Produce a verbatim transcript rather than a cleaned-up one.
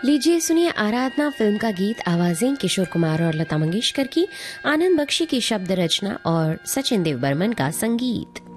लीजिए सुनिए आराधना फिल्म का गीत। आवाजें किशोर कुमार और लता मंगेशकर की, आनंद बख्शी की शब्द रचना और सचिन देव बर्मन का संगीत।